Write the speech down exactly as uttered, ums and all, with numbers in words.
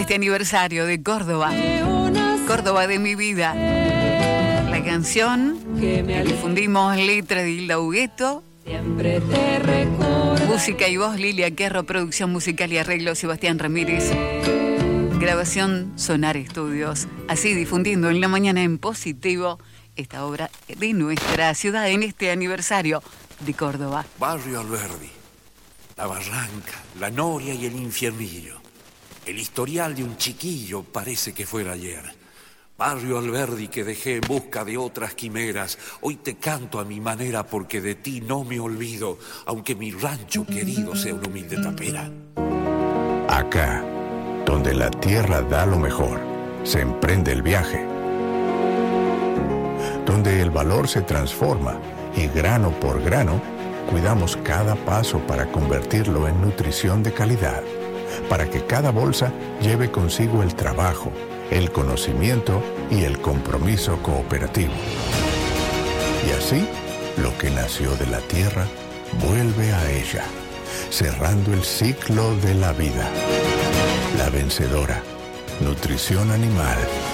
este aniversario de Córdoba. Córdoba de mi vida. La canción que difundimos, letra de Hilda Hugueto. Siempre te recuerdo. Música y voz Lilia Querro, producción musical y arreglo Sebastián Ramírez. Grabación Sonar Estudios. Así difundiendo en la mañana en positivo esta obra de nuestra ciudad en este aniversario de Córdoba. Barrio Alberdi, la Barranca, la Noria y el Infiernillo. El historial de un chiquillo parece que fuera ayer. Barrio Alberdi que dejé en busca de otras quimeras. Hoy te canto a mi manera porque de ti no me olvido, aunque mi rancho querido sea una humilde tapera. Acá, donde la tierra da lo mejor, se emprende el viaje. Donde el valor se transforma y grano por grano, cuidamos cada paso para convertirlo en nutrición de calidad, para que cada bolsa lleve consigo el trabajo, el conocimiento y el compromiso cooperativo. Y así, lo que nació de la tierra vuelve a ella, cerrando el ciclo de la vida. La Vencedora, nutrición animal